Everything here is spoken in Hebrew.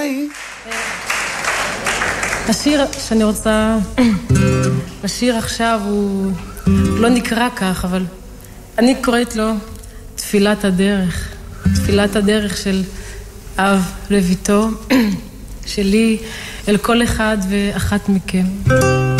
היא? השיר שאני רוצה לשיר עכשיו הוא לא נקרא כך, אבל אני קוראת לו תפילת הדרך. תפילת הדרך של אב לביתו, שלי אל כל אחד ואחת מכם.